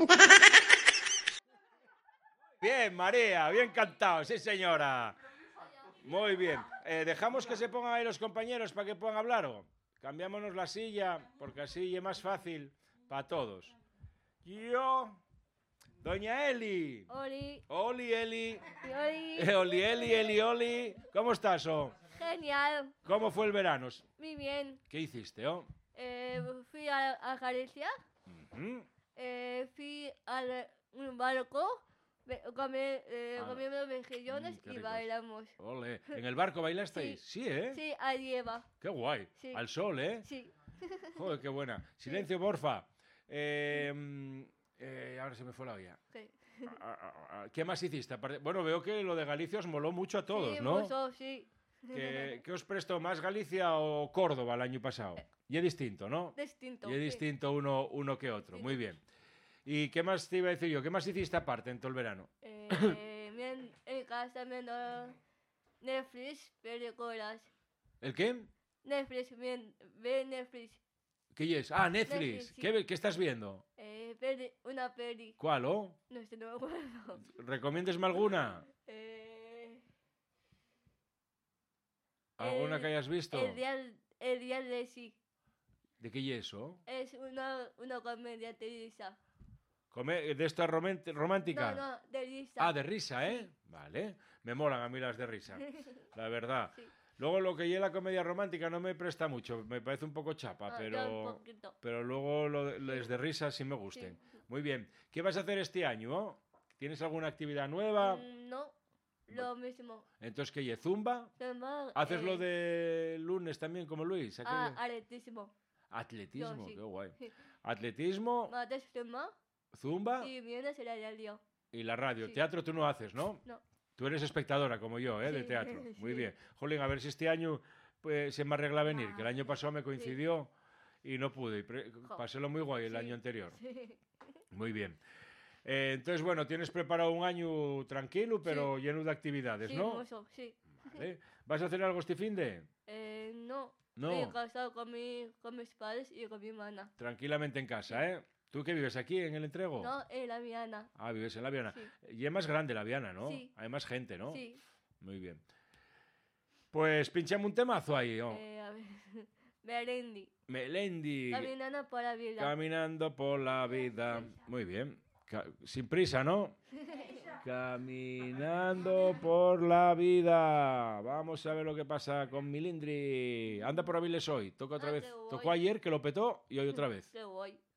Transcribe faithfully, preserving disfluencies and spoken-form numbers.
Bien, María, bien cantado, sí señora. Muy bien. Eh, ¿Dejamos que se pongan ahí los compañeros para que puedan hablar o? Cambiámonos la silla, porque así es más fácil para todos. Yo, doña Eli. Oli. Oli, Eli. Oli. Oli, Eli, Eli, Oli. ¿Cómo estás, oh? Genial. ¿Cómo fue el verano? Muy bien. ¿Qué hiciste, oh? Eh, fui a, a Galicia. Uh-huh. Eh, fui a un barco. Comí, eh, Ah. comimos mejillones Mm, qué y ricos. bailamos. Ole. ¿En el barco bailasteis? Sí, Sí. ¿eh? Sí, a Lleva. Qué guay. Sí. Al sol, ¿eh? Sí. Joder, qué buena. Silencio, porfa. Eh, mm, eh, ahora se me fue la olla. Sí. Ah, ah, ah, ¿Qué más hiciste? Aparte- Bueno, veo que lo de Galicia os moló mucho a todos, Sí, ¿no? mucho, sí. ¿Qué, qué os prestó más Galicia o Córdoba el año pasado? Y es distinto, ¿no? Distinto. Y es sí. distinto uno, uno que otro. Muy bien. ¿Y qué más te iba a decir yo? ¿Qué más hiciste aparte en todo el verano? Eh, en, en casa viendo Netflix, películas. ¿El qué? Netflix, bien, ve Netflix. ¿Qué es? Ah, Netflix. Netflix, sí. ¿Qué, qué estás viendo? Eh, peli, una peli. ¿Cuál, oh? No sé, no me acuerdo. ¿Recomiéndesme alguna? Eh, ¿Alguna el- que hayas visto? El día, el día de sí. ¿De qué es eso? Es una, una comedia de risa. Come- ¿De esta romant- romántica? No, no, de risa. Ah, de risa, ¿eh? Vale. Me molan a mí las de risa, la verdad. Sí. Luego lo que lleva la comedia romántica no me presta mucho, me parece un poco chapa, Ah, yo un pero, poquito. pero luego lo de- las de risa sí me gusten. Sí. Muy bien. ¿Qué vas a hacer este año? oh? ¿Tienes alguna actividad nueva? Mm, no, lo mismo. Entonces, ¿qué? ¿Zumba? Tema, ¿Haces eh, lo de lunes también como Luis? ¿A qué ah, le- atletismo. Atletismo, yo sí. qué guay. Atletismo, Martes tema zumba y viernes el radio. y la radio. Sí. Teatro tú no haces, ¿no? No. Tú eres espectadora como yo, ¿eh? De Sí, teatro. Muy sí. bien. Jolín, a ver si este año pues, se me arregla venir, que el año pasado me coincidió y no pude. Y pre- Jo. pasélo muy guay el Sí, año anterior. Sí. Muy bien. Eh, entonces, bueno, tienes preparado un año tranquilo, pero lleno de actividades, Sí, ¿no? mucho, sí. Vale. ¿Vas a hacer algo este fin de? Eh, no. No. Estoy casado con, mi, con mis padres y con mi hermana. Tranquilamente en casa, ¿eh? ¿Tú qué vives aquí en el Entrego? No, en la Viana. Ah, vives en la Viana. Sí. Y es más grande la Viana, ¿no? Sí. Hay más gente, ¿no? Sí. Muy bien. Pues pinchame un temazo ahí, ¿no? Eh, a ver. Melendi. Melendi. Caminando por la vida. Caminando por la vida. Muy bien. Ca- Sin prisa, ¿no? Caminando por la vida. Vamos a ver lo que pasa con Milindri. Anda por Aviles hoy. Toca otra Ah, vez. qué guay. Tocó ayer que lo petó y hoy otra vez. Qué guay.